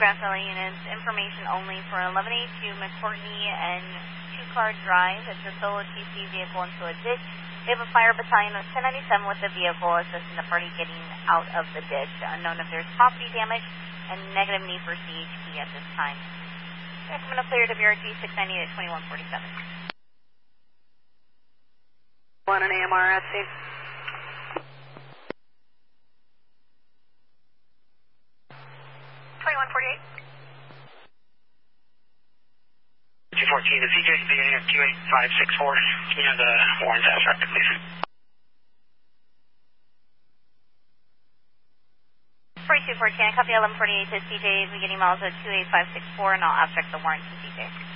Grass Valley units, information only for 1182 McCourtney and Two-Car Drive. It's a solo TC vehicle into a ditch. We have a fire battalion of 1097 with the vehicle assisting the party getting out of the ditch. Unknown if there's property damage and negative need for CHP at this time. Recommend a clear WRT 698 at 2147. 1 and AMR at sea. 2148. 214 to CJ, beginning of 28564. Can you have the Warren Test record, please? 4214, I copy 1148 to CJ, beginning miles at 28564, and I'll abstract the warrant to CJ.